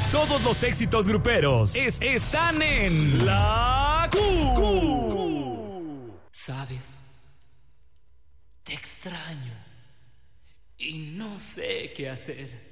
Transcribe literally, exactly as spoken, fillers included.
Todos los éxitos gruperos es- están en La Q. Q. ¿Sabes? Te extraño y no sé qué hacer.